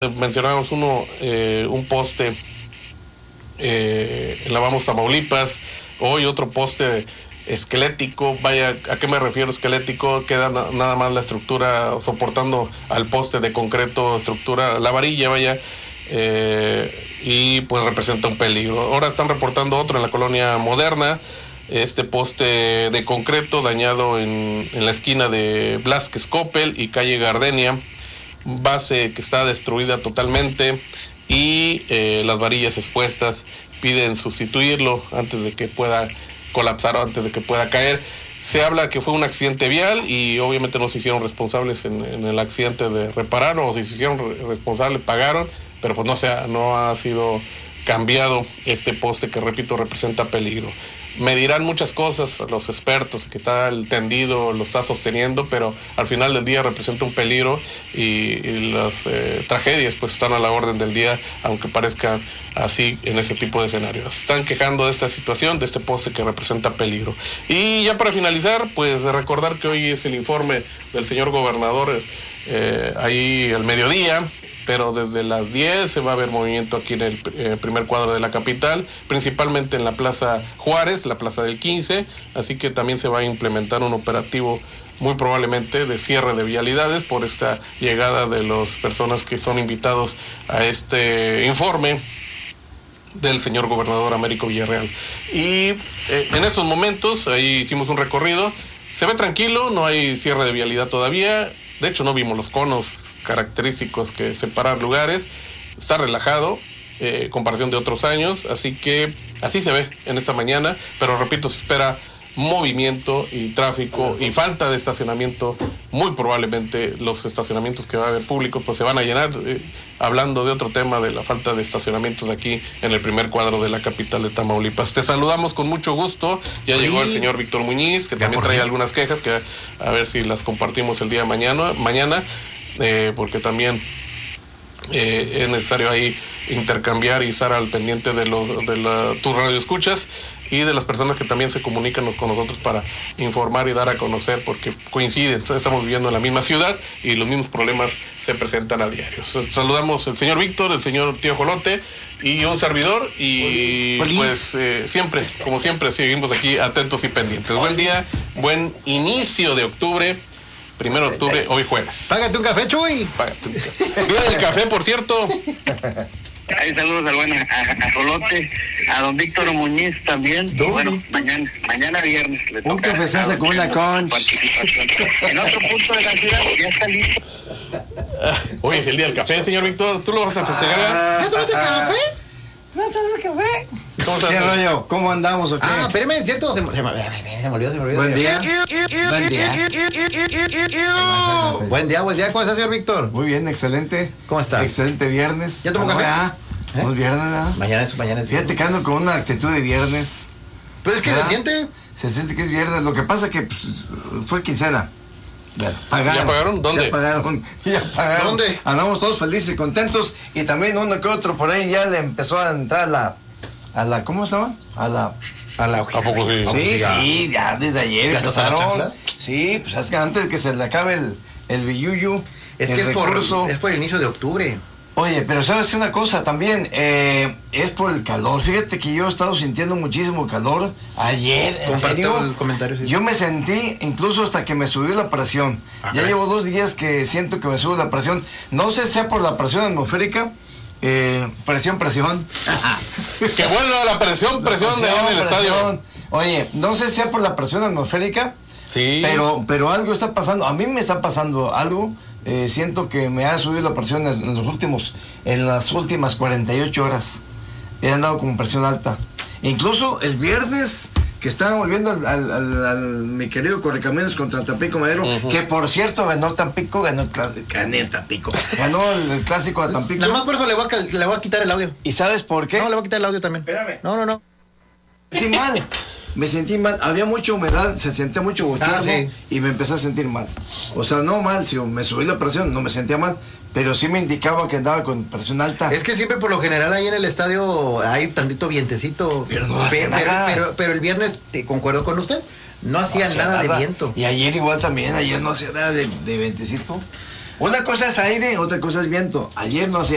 mencionábamos un poste en la Vamos Tamaulipas, hoy otro poste esquelético. Vaya, ¿a qué me refiero esquelético? Queda nada más la estructura soportando al poste de concreto, estructura, la varilla, vaya, y pues representa un peligro. Ahora están reportando otro en la colonia Moderna, este poste de concreto dañado en la esquina de Blasquez Coppel y calle Gardenia, base que está destruida totalmente y las varillas expuestas. Piden sustituirlo antes de que pueda colapsar o antes de que pueda caer. Se habla que fue un accidente vial y obviamente no se hicieron responsables en el accidente de reparar, o si se hicieron responsables pagaron, pero pues no ha sido cambiado este poste que, repito, representa peligro. Me dirán muchas cosas los expertos, que está el tendido, lo está sosteniendo, pero al final del día representa un peligro y las tragedias pues están a la orden del día, aunque parezca así en ese tipo de escenarios. Están quejando de esta situación, de este poste que representa peligro. Y ya para finalizar, pues recordar que hoy es el informe del señor gobernador ahí al mediodía, pero desde las 10 se va a ver movimiento aquí en el primer cuadro de la capital, principalmente en la Plaza Juárez, la Plaza del 15, así que también se va a implementar un operativo muy probablemente de cierre de vialidades por esta llegada de las personas que son invitados a este informe del señor gobernador Américo Villarreal. Y en estos momentos, ahí hicimos un recorrido, se ve tranquilo, no hay cierre de vialidad todavía, de hecho no vimos los conos característicos que separan lugares, está relajado comparación de otros años, así que así se ve en esta mañana, pero repito, se espera movimiento y tráfico y falta de estacionamiento. Muy probablemente los estacionamientos que va a haber público pues se van a llenar, hablando de otro tema, de la falta de estacionamientos aquí en el primer cuadro de la capital de Tamaulipas. Te saludamos con mucho gusto, ya llegó el señor Víctor Muñiz, que también trae algunas quejas que a ver si las compartimos el día mañana, porque también es necesario ahí intercambiar y estar al pendiente de tus radioescuchas y de las personas que también se comunican con nosotros para informar y dar a conocer, porque coinciden, estamos viviendo en la misma ciudad y los mismos problemas se presentan a diario. Saludamos al señor Víctor, el señor Tío Jolote y un servidor, y pues siempre, como siempre, seguimos aquí atentos y pendientes. Buen día, buen inicio de octubre. 1 de octubre, hoy jueves. Págate un café, Chuy. Págate un café. Día del café, por cierto. Ay, saludos a Jolote, a don Víctor Muñiz también. Y bueno, mañana viernes le toca. Un café se hace con una concha. En otro punto de la ciudad ya está listo. Hoy es el día del café, señor Víctor. ¿Tú lo vas a festejar? ¿Ya tomaste café? ¿No tomaste café? ¿Qué rollo? ¿Cómo andamos o qué? Espérame, es cierto, se me olvidó. Buen día. Buen día, ¿cómo está, señor Víctor? Muy bien, excelente. ¿Cómo está? Excelente viernes. ¿Ya tomó café? Es viernes, ¿no? Mañana es viernes. Fíjate que ando con una actitud de viernes. Pues es que se siente. Se siente que es viernes. Lo que pasa que pues, fue quincena. Pagaron. ¿Ya pagaron? ¿Dónde? Ya pagaron. ¿Dónde? Andamos todos felices y contentos. Y también uno que otro por ahí ya le empezó a entrar a la ¿cómo se llama? A la ¿A poco sí? Sí, ya desde ayer ¿Ya estás a las empezaron. chanclas? Sí, pues es que antes de que se le acabe el billuyo, Es que es por el inicio de octubre. Oye, pero sabes una cosa también, es por el calor. Fíjate que yo he estado sintiendo muchísimo calor ayer. ¿En serio? El comentario, sí. Yo me sentí incluso hasta que me subió la presión. Ya llevo 2 días que siento que me sube la presión. No sé si sea por la presión atmosférica. Presión. Que vuelva la presión de en el estadio. Oye, no sé si sea por la presión atmosférica. Sí. Pero algo está pasando. A mí me está pasando algo. Siento que me ha subido la presión en las últimas 48 horas. He andado con presión alta. Incluso el viernes que estaban volviendo al mi querido Correcaminos contra Tampico Madero, que por cierto ganó Tampico, ganó el clásico de Tampico. Nada más por eso le voy a quitar el audio. ¿Y sabes por qué? No, le voy a quitar el audio también. Espérame. No. Me sentí mal, había mucha humedad, se sentía mucho bochorno, sí. Y me empecé a sentir mal. O sea, no mal, si me subí la presión, no me sentía mal, pero sí me indicaba que andaba con presión alta. Es que siempre por lo general ahí en el estadio hay tantito vientecito. Pero no hace nada. Pero el viernes, concuerdo con usted, no hacía nada de viento. Y ayer igual también, ayer no hacía nada de vientecito. Una cosa es aire, otra cosa es viento. Ayer no hacía